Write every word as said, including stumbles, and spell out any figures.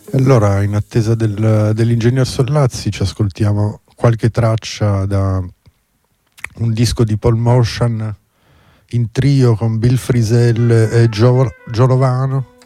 Allora, in attesa del, dell'ingegner Sollazzi, ci ascoltiamo qualche traccia da un disco di Paul Motion in trio con Bill Frisell e Gio, Gio Lovano.